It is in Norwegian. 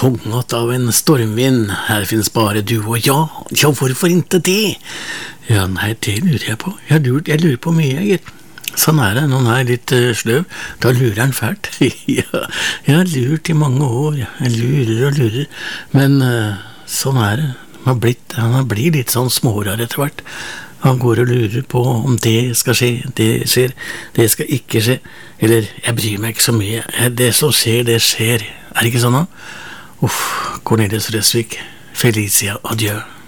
fångat av en stormvind. Här finns bara du och jag. Ja, hvorfor inte det? Ja, nei, det lurer jeg på. Jeg lurer på mye, gitt. Sånn det, når han litt sløv, da lurer han fælt. Ja, jeg har lurt i mange år, jeg lurer og lurer, men sånn det. Han blir litt sånn smårar etter hvert. Han går og lurer på om det skal skje, det skjer, det skal ikke skje, eller jeg bryr meg ikke så mye, det som skjer, det skjer. Det ikke sånn da? Cornelius Røsvik, Felicia, adjø.